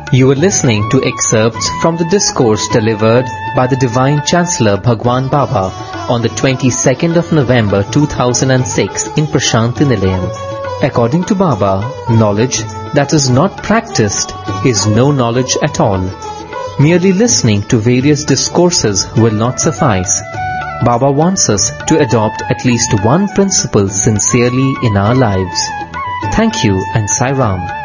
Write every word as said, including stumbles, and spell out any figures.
You are listening to excerpts from the discourse delivered by the Divine Chancellor Bhagwan Baba on the twenty-second of November two thousand six in Prashanti Nilayam. According to Baba, knowledge that is not practiced is no knowledge at all. Merely listening to various discourses will not suffice. Baba wants us to adopt at least one principle sincerely in our lives. Thank you and Sai Ram.